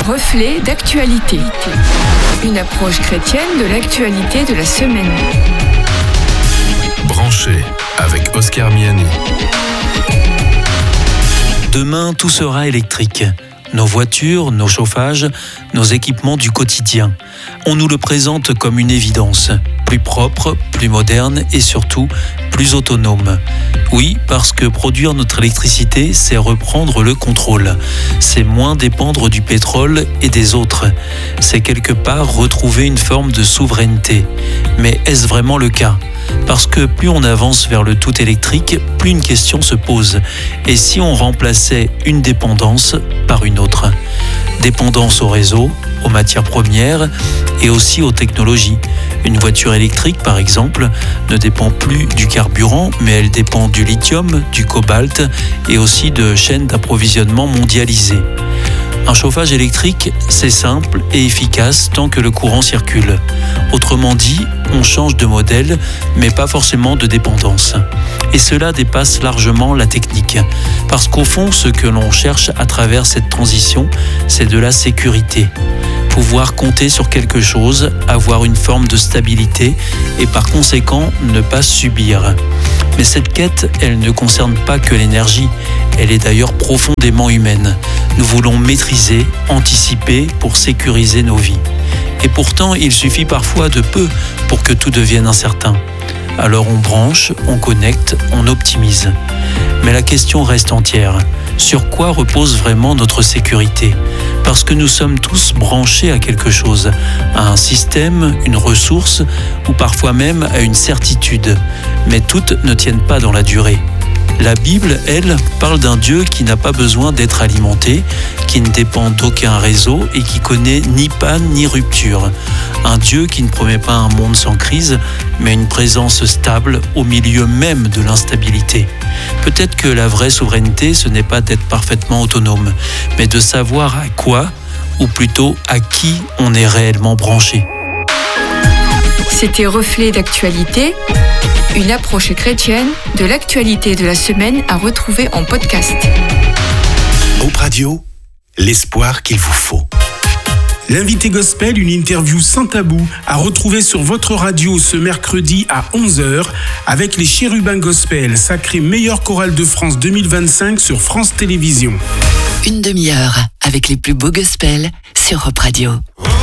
Reflet d'actualité. Une approche chrétienne de l'actualité de la semaine. Branché avec Oscar Miani. Demain, tout sera électrique. Nos voitures, nos chauffages, nos équipements du quotidien. On nous le présente comme une évidence. Plus propre, plus moderne et surtout plus autonome. Oui, parce que produire notre électricité, c'est reprendre le contrôle. C'est moins dépendre du pétrole et des autres. C'est quelque part retrouver une forme de souveraineté. Mais est-ce vraiment le cas ? Parce que plus on avance vers le tout électrique, plus une question se pose. Et si on remplaçait une dépendance par une autre ? Dépendance au réseau, aux matières premières et aussi aux technologies. Une voiture électrique, par exemple, ne dépend plus du carburant, mais elle dépend du lithium, du cobalt et aussi de chaînes d'approvisionnement mondialisées. Un chauffage électrique, c'est simple et efficace tant que le courant circule. Autrement dit, on change de modèle, mais pas forcément de dépendance. Et cela dépasse largement la technique. Parce qu'au fond, ce que l'on cherche à travers cette transition, c'est de la sécurité. Pouvoir compter sur quelque chose, avoir une forme de stabilité et par conséquent ne pas subir. Mais cette quête, elle ne concerne pas que l'énergie, elle est d'ailleurs profondément humaine. Nous voulons maîtriser, anticiper pour sécuriser nos vies. Et pourtant, il suffit parfois de peu pour que tout devienne incertain. Alors on branche, on connecte, on optimise. Mais la question reste entière. Sur quoi repose vraiment notre sécurité ? Parce que nous sommes tous branchés à quelque chose, à un système, une ressource, ou parfois même à une certitude. Mais toutes ne tiennent pas dans la durée. La Bible, elle, parle d'un Dieu qui n'a pas besoin d'être alimenté, qui ne dépend d'aucun réseau et qui connaît ni panne ni rupture. Un Dieu qui ne promet pas un monde sans crise, mais une présence stable au milieu même de l'instabilité. Peut-être que la vraie souveraineté, ce n'est pas d'être parfaitement autonome, mais de savoir à quoi, ou plutôt à qui on est réellement branché. C'était Reflet d'actualité, une approche chrétienne de l'actualité de la semaine à retrouver en podcast. Hope Radio, l'espoir qu'il vous faut. L'invité gospel, une interview sans tabou à retrouver sur votre radio ce mercredi à 11h avec les Chérubins Gospel, sacré meilleure chorale de France 2025 sur France Télévisions. Une demi-heure avec les plus beaux gospels sur Hope Radio.